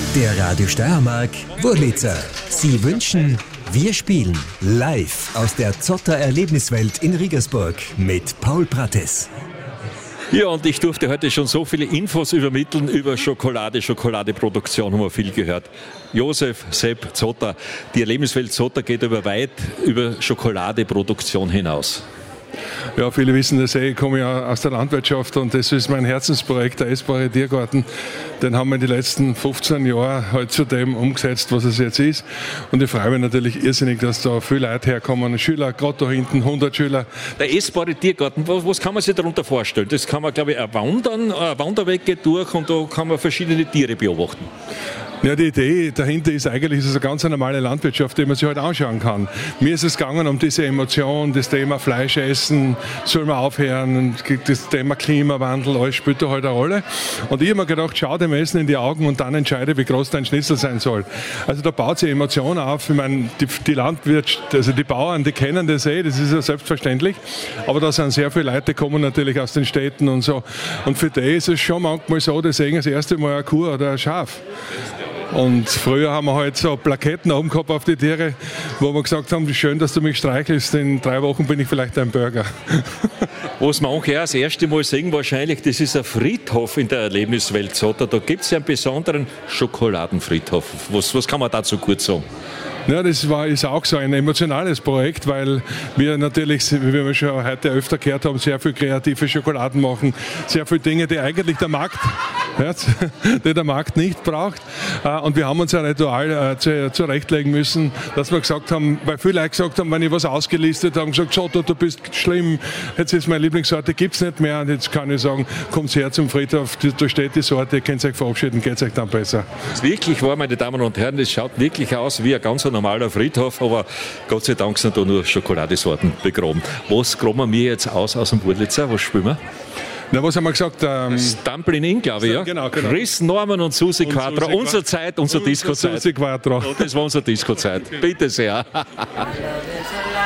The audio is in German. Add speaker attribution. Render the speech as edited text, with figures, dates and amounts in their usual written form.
Speaker 1: Der Radio Steiermark Wurlitzer. Sie wünschen, wir spielen live aus der Zotter Erlebniswelt in Riegersburg mit Paul Prates.
Speaker 2: Ja, und ich durfte heute schon so viele Infos übermitteln über Schokoladeproduktion, haben wir viel gehört. Josef, Sepp, Zotter, die Erlebniswelt Zotter geht weit über Schokoladeproduktion hinaus.
Speaker 3: Ja, viele wissen das ich komme ja aus der Landwirtschaft und das ist mein Herzensprojekt, der essbare Tiergarten. Den haben wir in den letzten 15 Jahren halt zu dem umgesetzt, was es jetzt ist. Und ich freue mich natürlich irrsinnig, dass da viele Leute herkommen, Schüler, gerade da hinten, 100 Schüler.
Speaker 2: Der essbare Tiergarten, was kann man sich darunter vorstellen? Das kann man, glaube ich, ein Wanderweg geht durch und da kann man verschiedene Tiere beobachten.
Speaker 3: Ja, die Idee dahinter ist eigentlich, es ist eine ganz normale Landwirtschaft, die man sich halt anschauen kann. Mir ist es gegangen um diese Emotion, das Thema Fleisch essen, soll man aufhören, das Thema Klimawandel, alles spielt da halt eine Rolle. Und ich habe mir gedacht, schau dem Essen in die Augen und dann entscheide, wie groß dein Schnitzel sein soll. Also da baut sich Emotion auf. Ich meine, die Landwirtschaft, also die Bauern, die kennen das das ist ja selbstverständlich. Aber da sind sehr viele Leute, die kommen natürlich aus den Städten und so. Und für die ist es schon manchmal so, die sehen das erste Mal eine Kuh oder ein Schaf. Und früher haben wir halt so Plaketten oben gehabt auf die Tiere, wo wir gesagt haben, schön, dass du mich streichelst, in 3 Wochen bin ich vielleicht ein Burger.
Speaker 2: Was manche auch das erste Mal sehen wahrscheinlich, das ist ein Friedhof in der Erlebniswelt Zotter. Da gibt es ja einen besonderen Schokoladenfriedhof. Was kann man dazu kurz sagen?
Speaker 3: Ja, das ist auch so ein emotionales Projekt, weil wir natürlich, wie wir schon heute öfter gehört haben, sehr viel kreative Schokoladen machen, sehr viele Dinge, die eigentlich der Markt nicht braucht. Und wir haben uns ein Ritual zurechtlegen müssen, dass wir gesagt haben, weil viele Leute gesagt haben, wenn ich was ausgelistet habe, gesagt, Zotter, du bist schlimm, jetzt ist meine Lieblingssorte, gibt es nicht mehr. Und jetzt kann ich sagen, kommt her zum Friedhof, da steht die Sorte, ihr könnt euch verabschieden, geht es euch dann besser.
Speaker 2: Das wirklich war, meine Damen und Herren, das schaut wirklich aus wie ein ganz normaler Friedhof, aber Gott sei Dank sind da nur Schokoladesorten begraben. Was graben wir jetzt aus dem Wurlitzer? Was spielen wir?
Speaker 3: Na, was haben wir gesagt?
Speaker 2: Dumpling In, glaube ich, ja?
Speaker 3: Genau.
Speaker 2: Chris Norman und Susi Quattro. Unsere Zeit, unsere Disco-Zeit.
Speaker 3: Susi Quattro.
Speaker 2: Das war unsere Disco-Zeit. Bitte sehr.